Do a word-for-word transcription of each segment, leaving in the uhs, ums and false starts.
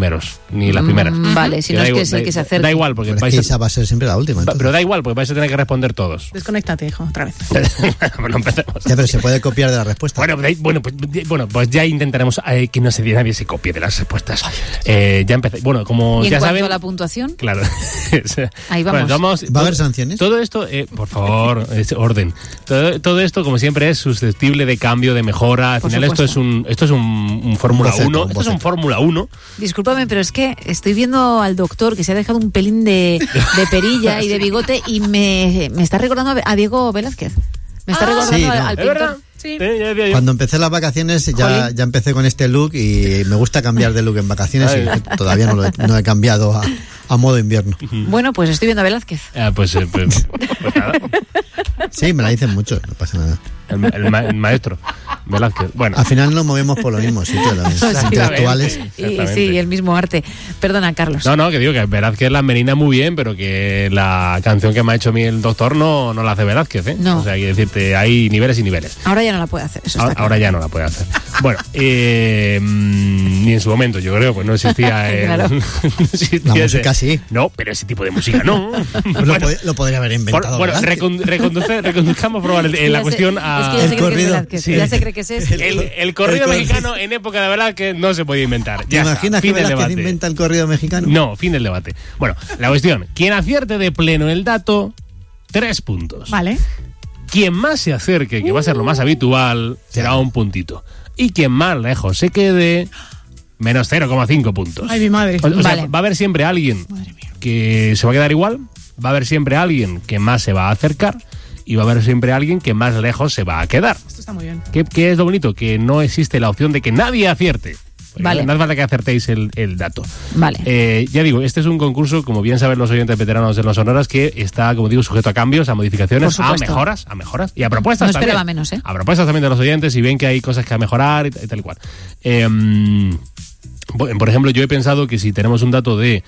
primeros, ni las primeras. Mm, vale, si no da es igual, que es el da, que se acerque. Da igual, porque Pero vais es a, que esa va a ser siempre la última. Entonces. pero da igual, porque vais a tener que responder todos. Desconéctate, hijo, otra vez. Bueno, empecemos. Ya, pero se puede copiar de la respuesta. Bueno, de- bueno, pues, de- bueno, pues ya intentaremos eh, que no se nadie se copie de las respuestas. Eh, ya empecé. Bueno, como ¿Y en ya cuanto saben, a la puntuación? claro. Ahí vamos. Bueno, vamos- ¿Va a haber sanciones? Todo esto, eh, por favor, es orden. Todo, todo esto, como siempre, es susceptible de cambio, de mejora. Al Por final, esto supuesto. es un, esto es un, un Fórmula boceto, uno. un Esto es un boceto. Fórmula uno. Discúlpame, pero es que estoy viendo al doctor que se ha dejado un pelín de, de perilla y de bigote y me, me está recordando a Diego Velázquez. Me está Ah, recordando sí, al, no. al ¿Es pintor. verdad? Sí. Eh, ya decía yo. Cuando empecé las vacaciones ya, Jolín. ya empecé con este look y me gusta cambiar de look en vacaciones Ay. y todavía no, lo he, no he cambiado a, a modo invierno. Bueno, pues estoy viendo a Velázquez. Ah, pues, eh, pues, pues nada. Sí, me la dicen mucho, no pasa nada. El, el ma- el maestro Velázquez. Bueno. Al final nos movemos por los mismos sitios, los Exactamente. intelectuales. Y Exactamente. sí, el mismo arte. Perdona, Carlos. No, no, que digo que Velázquez la menina muy bien, pero que la canción que me ha hecho a mí el doctor no, no la hace Velázquez, ¿eh? No. O sea, quiero decirte, hay niveles y niveles. Ahora ya no la puede hacer. Eso está Ahora, claro. ahora ya no la puede hacer. Bueno, eh, mm, ni en su momento, yo creo, pues no existía. el- Claro. no existía La ese- música sí. No, pero ese tipo de música no. Pues lo, pod- lo podría haber Por- inventado. bueno, ¿verdad? recon- reconduce- reconduzcamos probablemente Es que la ya cuestión sé- a. Es que ya El se cree que es corrido. Velázquez. Sí. Ya se cree que es ese. El, el corrido El corrido. mexicano en época de Velázquez no se podía inventar. ¿Te Ya está, imaginas que fin del Velázquez debate. inventa el corrido mexicano? No, fin del debate. Bueno, la cuestión. Quien acierte de pleno el dato, tres puntos. Vale. Quien más se acerque, que va a ser lo más habitual, será un puntito. Y quien más lejos se quede, menos cero coma cinco puntos. Ay, mi madre. O, o sea, Vale. va a haber siempre alguien Madre mía. que se va a quedar igual, va a haber siempre alguien que más se va a acercar y va a haber siempre alguien que más lejos se va a quedar. Esto está muy bien. ¿Qué, qué es lo bonito? Que no existe la opción de que nadie acierte. Porque Vale. No hace falta que acertéis el, el dato. Vale. Eh, ya digo, este es un concurso, como bien saben los oyentes veteranos de los Sonoras, que está, como digo, sujeto a cambios, a modificaciones, Por a supuesto. mejoras, a mejoras y a propuestas No también. esperaba menos, ¿eh? A propuestas también de los oyentes y ven que hay cosas que a mejorar y, t- y tal y cual. Eh, por por ejemplo, yo he pensado que si tenemos un dato de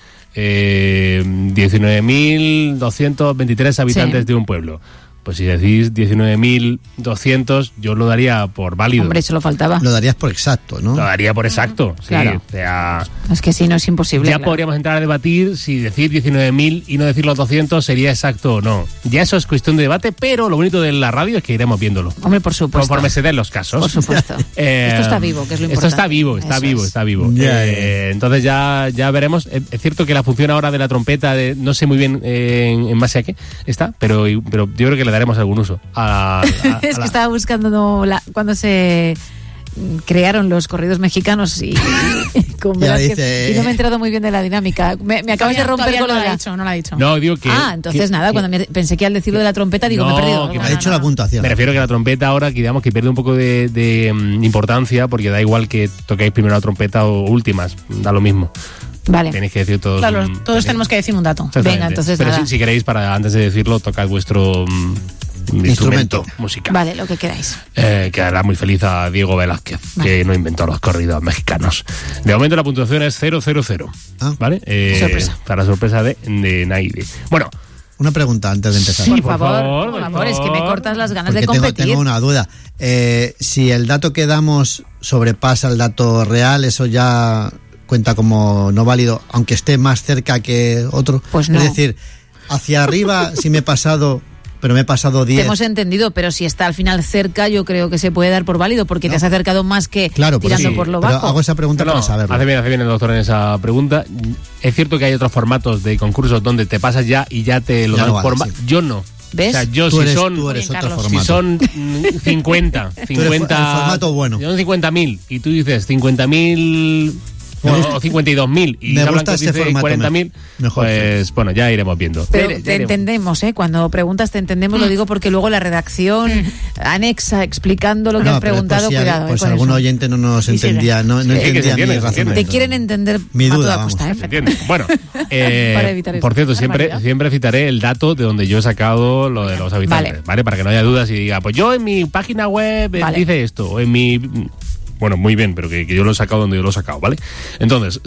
eh, diecinueve mil doscientos veintitrés habitantes Sí. de un pueblo, pues si decís diecinueve mil doscientos, yo lo daría por válido. Hombre, solo faltaba. Lo darías por exacto, ¿no? Lo daría por exacto. Sí, Claro. o sea, Es que si no es imposible. ya claro. podríamos entrar a debatir si decir diecinueve mil y no decir los doscientos sería exacto o no. Ya eso es cuestión de debate, pero lo bonito de la radio es que iremos viéndolo. Hombre, por supuesto. Conforme se den los casos. Por supuesto. Eh, Esto está vivo, que es lo Esto importante. está vivo, está Eso vivo, es. está vivo. Ya, Eh, entonces ya, ya veremos. Es es cierto que la función ahora de la trompeta, de, no sé muy bien eh, en, en base a qué está, pero, pero yo creo que le daremos algún uso. A, a- a Es que la- estaba buscando no, la- cuando se mm, crearon los corridos mexicanos y, con Ya Velázquez, dice- y no me he enterado muy bien de la dinámica. Me, me acabas de Todavía- romper todavía con no lo lo de ha la... dicho, no lo ha dicho. No, digo que. Ah, entonces que- nada, que- cuando me- pensé que al decirlo de la trompeta digo, No, me he perdido. que Ha no, hecho no, la no. puntuación. Me refiero que la trompeta ahora, que digamos que pierde un poco de, de, mm, importancia, porque da igual que toquéis primero la trompeta o últimas, da lo mismo. Vale. Tenéis que decir todos. Claro, mm, todos tenéis- tenemos que decir un dato. Exactamente. Venga, entonces Pero nada. si, si queréis, para antes de decirlo, tocad vuestro mm, instrumento, Instrumento. musical. Vale, lo que queráis. Eh, que hará muy feliz a Diego Velázquez, Vale. que no inventó los corridos mexicanos. De momento la puntuación es cero cero cero. Ah. ¿Vale? Eh, Sorpresa. Para sorpresa de, de Naide. Bueno, Una pregunta antes de empezar. Sí, por, por favor, favor, por por favor, es que me favor. cortas las ganas Porque de tengo, competir. tengo una duda. Eh, si el dato que damos sobrepasa el dato real, ¿eso ya cuenta como no válido, aunque esté más cerca que otro? Pues no. Es decir, hacia arriba, si me he pasado, pero me he pasado Te diez. hemos entendido, pero si está al final cerca, yo creo que se puede dar por válido, porque te No. has acercado más que Claro, por tirando eso. por lo Pero bajo. hago esa pregunta no, para saberlo. hace bien, hace bien el doctor en esa pregunta. Es cierto que hay otros formatos de concursos donde te pasas ya y ya te lo Ya dan no vale, por... ma- sí. Yo no. ¿Ves? O sea, yo Tú si eres, son... tú eres Bien, otro Carlos. formato. Si son mm, cincuenta, cincuenta... el formato bueno. Si son cincuenta mil y tú dices cincuenta mil o cincuenta y dos mil y me Isabel gusta Blanco ese dice formato cuarenta mil, mejor, pues bueno, ya iremos viendo. Pero Ya ire- ya te iremos. entendemos, ¿eh? Cuando preguntas te entendemos, lo digo porque luego la redacción anexa explicando lo que No, has pero preguntado, por si, cuidado. por eh, si con algún eso. oyente no nos Y sigue. entendía, no, no Sí, que se entendía entiende, mi se entiende. razonamiento. Te quieren entender Mi a duda, toda vamos. costa, ¿eh? ¿Se entiende? Bueno, eh, Para evitar por eso. cierto, siempre, Barbaridad. siempre citaré el dato de donde yo he sacado lo de los habitantes, Vale. ¿vale? Para que no haya dudas y diga, pues yo en mi página web eh, Vale. dice esto, o en mi... Bueno, muy bien, pero que, que yo lo he sacado donde yo lo he sacado, ¿vale? Entonces,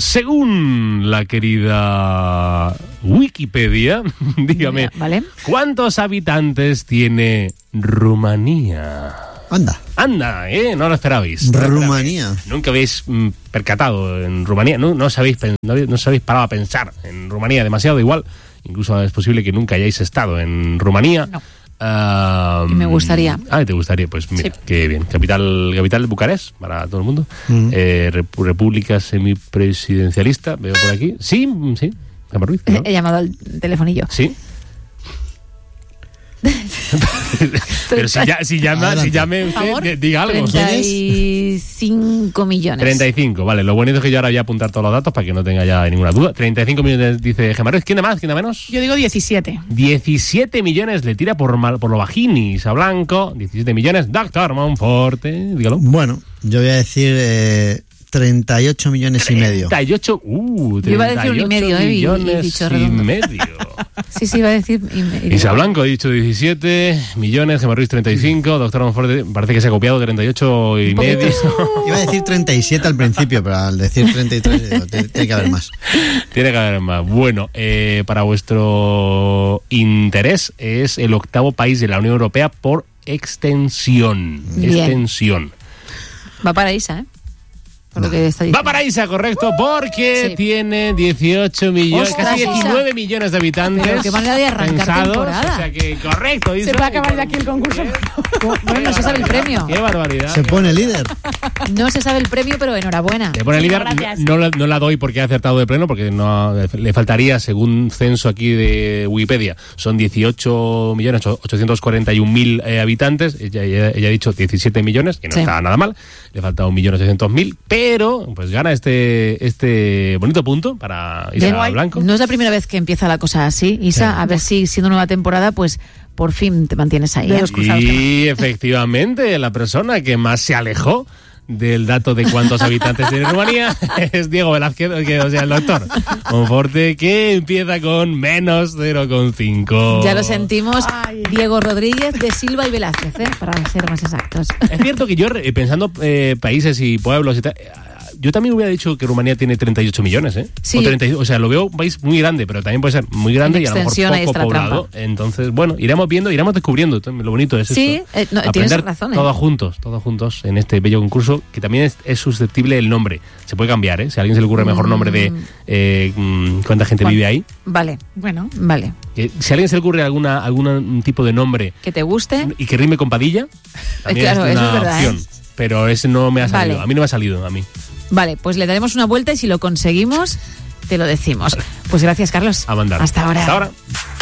según la querida Wikipedia, dígame, ¿Vale? ¿cuántos habitantes tiene Rumanía? Anda. Anda, ¿eh? No lo esperabais. No lo Rumanía. esperabais. Nunca habéis mm, percatado en Rumanía. No, no, os habéis, pen- no, habéis- no os habéis parado a pensar en Rumanía demasiado. Igual, incluso es posible que nunca hayáis estado en Rumanía. No. Ah, Y me gustaría. Ah, te gustaría. Pues mira, Sí. qué bien. Capital, capital de Bucarest, para todo el mundo. Mm. Eh, rep- república semipresidencialista, veo por aquí. Sí, mm, sí. Gemma Ruiz, ¿no? He llamado al telefonillo. Sí. Pero si, ya, si llama, Adelante. si llame usted, favor. de- diga algo. treinta y cinco millones. treinta y cinco, vale. Lo bonito es que yo ahora voy a apuntar todos los datos para que no tenga ya ninguna duda. treinta y cinco millones dice Gemma Ruiz. ¿Quién de más? ¿Quién de menos? Yo digo diecisiete. diecisiete millones le tira por, mal- por lo bajinis a Blanco. diecisiete millones, Doctor Monforte. Dígalo. Bueno, yo voy a decir eh, treinta y ocho millones y medio. treinta y ocho, uh, Yo iba a decir un y medio, eh, y- y millones dicho y redondo. medio. Sí, sí, iba a decir. y me- y Isa digo, Blanco ha dicho diecisiete millones, Gemma Ruiz treinta y cinco, Doctor Monforte parece que se ha copiado treinta y ocho y Un poquito. medio. Iba a decir treinta y siete al principio, pero al decir treinta y tres digo, tiene tiene que haber más. Tiene que haber más. Bueno, eh, para vuestro interés, es el octavo país de la Unión Europea por extensión. Bien. Extensión. Va para Isa, ¿eh? Por lo que está diciendo. Va para Isa, correcto, porque Sí. tiene dieciocho millones, Ostras, casi Isa. diecinueve millones de habitantes. Pero qué manera de arrancar pensados, temporada. O sea que, correcto, Isa. Se puede acabar ya aquí el concurso. Bueno, no se sabe el premio. Qué barbaridad. Se pone líder. No se sabe el premio, pero enhorabuena. Le pone el Sí, líder, gracias. no, la- no la doy porque ha acertado de pleno, porque no le faltaría, según censo aquí de Wikipedia, son dieciocho millones ochocientos cuarenta y un mil eh, habitantes. Ella, ella- ella ha dicho diecisiete millones, que no Sí. está nada mal. Le falta un millón ochocientos mil, pero pues gana este este bonito punto para Isa Bien. Blanco. No es la primera vez que empieza la cosa así, Isa. A ver si siendo nueva temporada, pues por fin te mantienes ahí. ¿eh? Dedos cruzados, Y efectivamente, la persona que más se alejó del dato de cuántos habitantes tiene Rumanía es Diego Velázquez, que, o sea, el doctor Monforte, que empieza con menos cero coma cinco. Ya lo sentimos. Ay. Diego Rodríguez de Silva y Velázquez, ¿eh? Para ser más exactos. Es cierto que yo, eh, pensando eh, países y pueblos y tal, eh, yo también hubiera dicho que Rumanía tiene treinta y ocho millones, ¿eh? Sí. O, treinta y dos, o sea, lo veo un país muy grande, pero también puede ser muy grande En y a lo mejor extensión, ahí poco está la poblado. trampa. Entonces, bueno, iremos viendo, iremos descubriendo. Entonces, lo bonito es Sí, esto. eh, no, tienes Aprender razón, ¿eh? todos juntos, todos juntos en este bello concurso, que también es, es susceptible el nombre. Se puede cambiar, ¿eh? Si a alguien se le ocurre mejor nombre de eh, mm, cuánta gente ¿Cuán- vive ahí. Vale, Bueno, vale. Que si a alguien se le ocurre alguna algún tipo de nombre Que te guste. y que rime con Padilla, también Claro, es eso una es verdad, opción. ¿eh? Pero ese no me ha salido. Vale. A mí no me ha salido, a mí. Vale, pues le daremos una vuelta y si lo conseguimos, te lo decimos. Pues gracias, Carlos. A mandar. Hasta ahora. Hasta ahora.